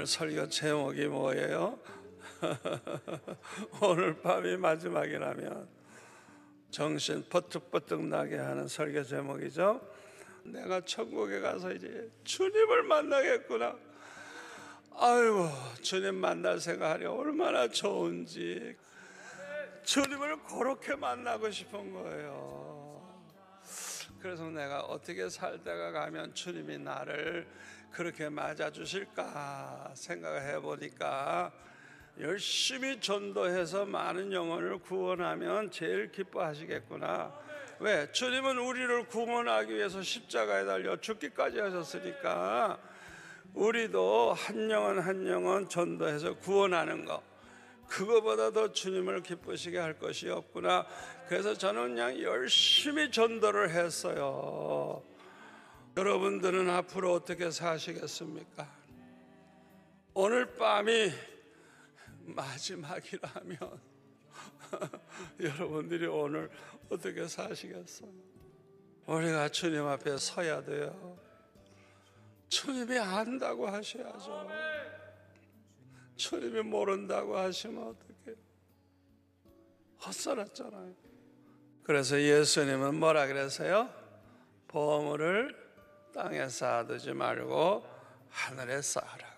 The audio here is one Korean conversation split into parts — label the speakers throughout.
Speaker 1: 오늘 설교 제목이 뭐예요? 오늘 밤이 마지막이라면 정신 버뜩버뜩 나게 하는 설교 제목이죠. 내가 천국에 가서 이제 주님을 만나겠구나. 아이고, 주님 만날 생각하니 얼마나 좋은지. 주님을 그렇게 만나고 싶은 거예요. 그래서 내가 어떻게 살다가 가면 주님이 나를 그렇게 맞아주실까 생각해 보니까, 열심히 전도해서 많은 영혼을 구원하면 제일 기뻐하시겠구나. 왜? 주님은 우리를 구원하기 위해서 십자가에 달려 죽기까지 하셨으니까 우리도 한 영혼 한 영혼 전도해서 구원하는 거, 그거보다 더 주님을 기쁘시게 할 것이 없구나. 그래서 저는 그냥 열심히 전도를 했어요. 여러분들은 앞으로 어떻게 사시겠습니까? 오늘 밤이 마지막이라면 여러분들이 오늘 어떻게 사시겠어요? 우리가 주님 앞에 서야 돼요. 주님이 안다고 하셔야죠. 주님이 모른다고 하시면 어떡해요? 헛살았잖아요. 그래서 예수님은 뭐라 그랬어요? 보물을 땅에 쌓아두지 말고 하늘에 쌓으라.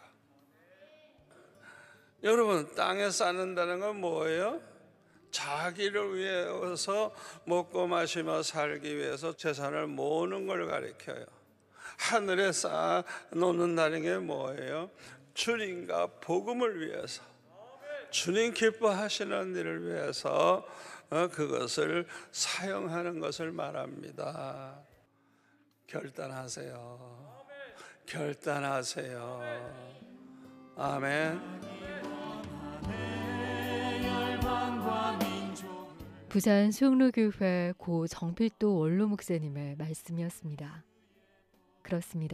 Speaker 1: 여러분, 땅에 쌓는다는 건 뭐예요? 자기를 위해서 먹고 마시며 살기 위해서 재산을 모으는 걸 가리켜요. 하늘에 쌓아 놓는다는 게 뭐예요? 주님과 복음을 위해서, 주님 기뻐하시는 일을 위해서 그것을 사용하는 것을 말합니다. 결단하세요. 결단하세요. 아멘.
Speaker 2: 부산 수영로교회 고 정필도 원로 목사님의 말씀이었습니다. 그렇습니다.